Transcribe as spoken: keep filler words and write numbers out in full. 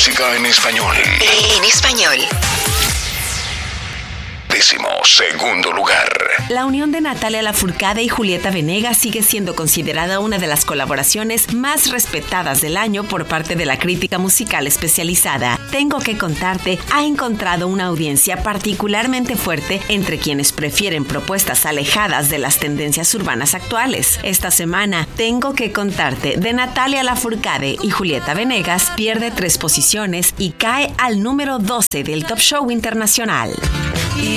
música en español. En español. Décimo segundo lugar. La unión de Natalia Lafourcade y Julieta Venegas sigue siendo considerada una de las colaboraciones más respetadas del año por parte de la crítica musical especializada. Tengo que contarte, ha encontrado una audiencia particularmente fuerte entre quienes prefieren propuestas alejadas de las tendencias urbanas actuales. Esta semana, Tengo que contarte, de Natalia Lafourcade y Julieta Venegas, pierde tres posiciones y cae al número doce del Top Show Internacional.